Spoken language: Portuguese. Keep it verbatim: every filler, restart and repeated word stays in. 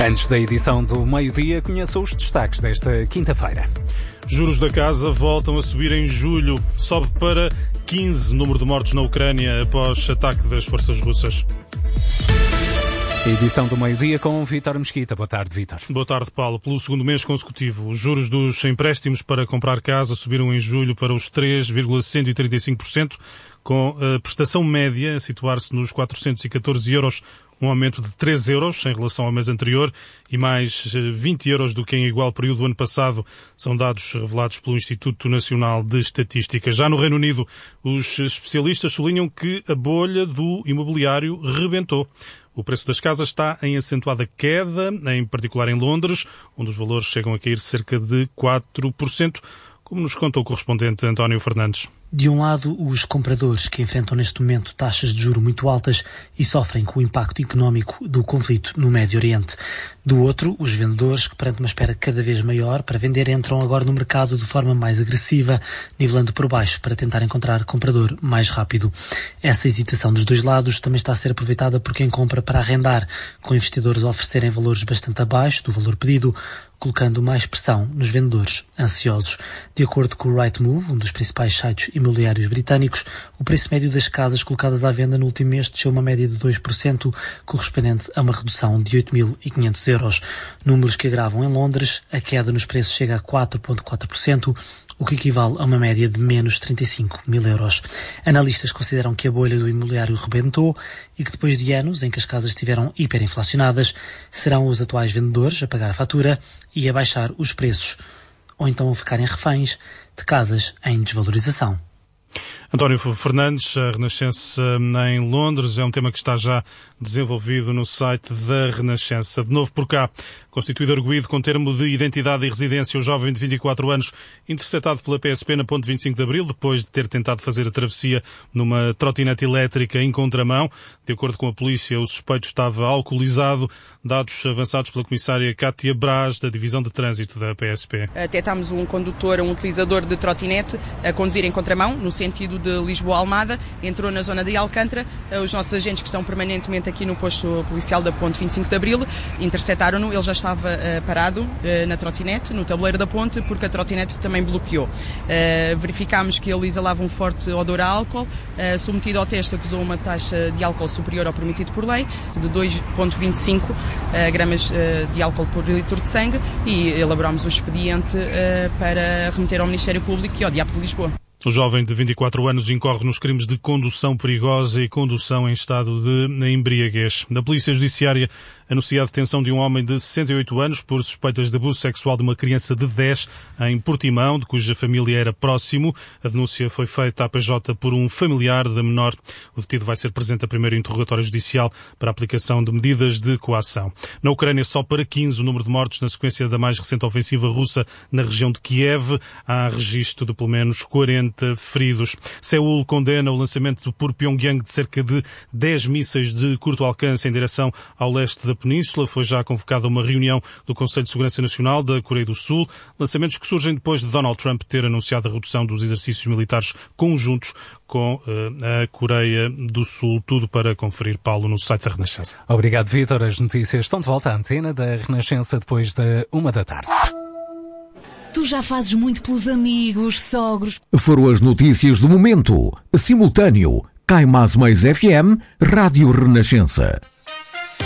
Antes da edição do meio-dia, conheça os destaques desta quinta-feira. Juros da casa voltam a subir em julho. Sobe para quinze o número de mortos na Ucrânia após ataque das forças russas. Edição do meio-dia com Vítor Mesquita. Boa tarde, Vítor. Boa tarde, Paulo. Pelo segundo mês consecutivo, os juros dos empréstimos para comprar casa subiram em julho para os três vírgula cento e trinta e cinco por cento, com a prestação média a situar-se nos quatrocentos e catorze euros, um aumento de três euros em relação ao mês anterior e mais vinte euros do que em igual período do ano passado. São dados revelados pelo Instituto Nacional de Estatística. Já no Reino Unido, os especialistas sublinham que a bolha do imobiliário rebentou. O preço das casas está em acentuada queda, em particular em Londres, onde os valores chegam a cair cerca de quatro por cento, como nos conta o correspondente António Fernandes. De um lado, os compradores que enfrentam neste momento taxas de juros muito altas e sofrem com o impacto económico do conflito no Médio Oriente. Do outro, os vendedores que, perante uma espera cada vez maior para vender, entram agora no mercado de forma mais agressiva, nivelando por baixo para tentar encontrar comprador mais rápido. Essa hesitação dos dois lados também está a ser aproveitada por quem compra para arrendar, com investidores a oferecerem valores bastante abaixo do valor pedido, colocando mais pressão nos vendedores ansiosos. De acordo com o Rightmove, um dos principais sites imobiliários britânicos, o preço médio das casas colocadas à venda no último mês desceu uma média de dois por cento, correspondente a uma redução de oito mil e quinhentos euros. Números que agravam em Londres, a queda nos preços chega a quatro vírgula quatro por cento, o que equivale a uma média de menos trinta e cinco mil euros. Analistas consideram que a bolha do imobiliário rebentou e que depois de anos em que as casas estiveram hiperinflacionadas, serão os atuais vendedores a pagar a fatura e a baixar os preços, ou então a ficarem reféns de casas em desvalorização. António Fernandes, a Renascença em Londres, é um tema que está já desenvolvido no site da Renascença. De novo por cá, constituído arguido com termo de identidade e residência, o jovem de vinte e quatro anos, interceptado pela P S P na ponte vinte e cinco de Abril, depois de ter tentado fazer a travessia numa trotinete elétrica em contramão. De acordo com a polícia, o suspeito estava alcoolizado, dados avançados pela comissária Cátia Braz, da Divisão de Trânsito da P S P. Detectámos um condutor, um utilizador de trotinete, a conduzir em contramão, no sentido de Lisboa-Almada, entrou na zona de Alcântara. Os nossos agentes que estão permanentemente aqui no posto policial da ponte vinte e cinco de Abril interceptaram-no. Ele já estava uh, parado uh, na trotinete, no tabuleiro da ponte, porque a trotinete também bloqueou. Uh, verificámos que ele exalava um forte odor a álcool. Uh, submetido ao teste, acusou uma taxa de álcool superior ao permitido por lei, de dois vírgula vinte e cinco uh, gramas uh, de álcool por litro de sangue, e elaborámos o expediente uh, para remeter ao Ministério Público e ao D I A P de Lisboa. O jovem de vinte e quatro anos incorre nos crimes de condução perigosa e condução em estado de embriaguez. Da Polícia Judiciária anuncia a detenção de um homem de sessenta e oito anos por suspeitas de abuso sexual de uma criança de dez em Portimão, de cuja família era próximo. A denúncia foi feita à P J por um familiar da menor. O detido vai ser presente a primeiro interrogatório judicial para a aplicação de medidas de coação. Na Ucrânia, só para quinze o número de mortos na sequência da mais recente ofensiva russa na região de Kiev. Há registro de pelo menos quarenta feridos. Seul condena o lançamento por Pyongyang de cerca de dez mísseis de curto alcance em direção ao leste da península. Foi já convocada uma reunião do Conselho de Segurança Nacional da Coreia do Sul. Lançamentos que surgem depois de Donald Trump ter anunciado a redução dos exercícios militares conjuntos com uh, a Coreia do Sul. Tudo para conferir, Paulo, no site da Renascença. Obrigado, Vítor. As notícias estão de volta à antena da Renascença depois da uma da tarde. Tu já fazes muito pelos amigos, sogros. Foram as notícias do momento. Simultâneo. Cai Mais Mais F M, Rádio Renascença.